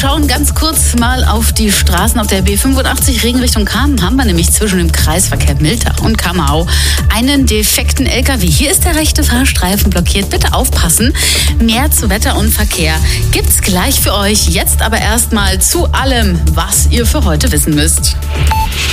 schauen ganz kurz mal auf die Straßen. Auf der B85 Regen Richtung Kamen haben wir nämlich zwischen dem Kreisverkehr Miltach und Kammerau einen defekten LKW. Hier ist der rechte Fahrstreifen blockiert. Bitte aufpassen. Mehr zu Wetter und Verkehr gibt's gleich für euch. Jetzt aber erstmal zu allem, was ihr für heute wissen müsst.